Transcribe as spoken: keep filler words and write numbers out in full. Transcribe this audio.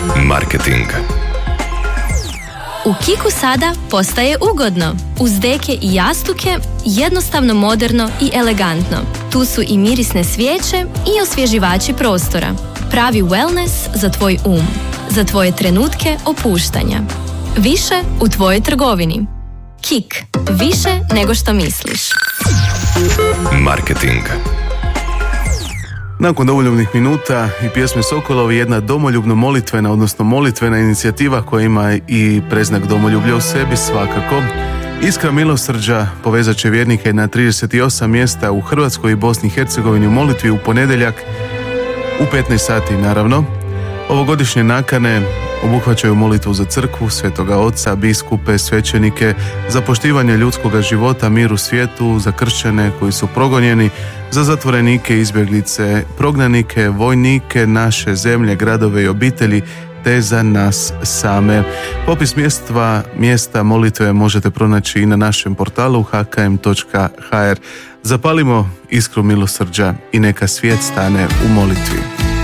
Marketing. U Kiku sada postaje ugodno. Uz deke i jastuke, jednostavno, moderno i elegantno. Tu su i mirisne svijeće i osvježivači prostora. Pravi wellness za tvoj um. Za tvoje trenutke opuštanja. Više u tvojoj trgovini. Kik. Više nego što misliš. Marketing. Nakon domoljubnih minuta i pjesme Sokolovi, jedna domoljubno molitvena, odnosno molitvena inicijativa koja ima i preznak domoljublja u sebi svakako. Iskra milosrđa povezat će vjernike na trideset osam mjesta u Hrvatskoj i Bosni i Hercegovini u molitvi u ponedjeljak u petnaest sati naravno. Ovogodišnje nakane obuhvaćaju molitvu za crkvu, Svetoga Oca, biskupe, svećenike, za poštivanje ljudskog života, mir u svijetu, za kršćane koji su progonjeni, za zatvorenike, izbjeglice, prognanike, vojnike, naše zemlje, gradove i obitelji, te za nas same. Popis mjesta, mjesta molitve možete pronaći i na našem portalu h k m točka h r. Zapalimo iskru milosrđa i neka svijet stane u molitvi.